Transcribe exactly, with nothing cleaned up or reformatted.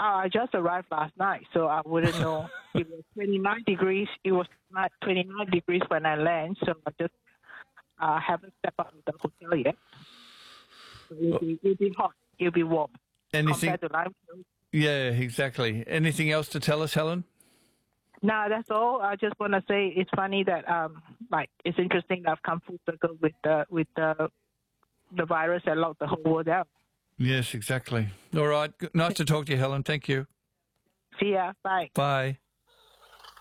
I just arrived last night, so I wouldn't know. It was twenty-nine degrees. It was not twenty-nine degrees when I land, so I just uh, haven't stepped out of the hotel yet. So it'll, be, it'll be hot. It'll be warm. Anything? Compared to Limestone. Yeah, exactly. Anything else to tell us, Helen? No, that's all. I just want to say it's funny that, um, like, it's interesting that I've come full circle with the with the the virus that locked the whole world down. Yes, exactly. All right. Nice to talk to you, Helen. Thank you. See ya. Bye. Bye.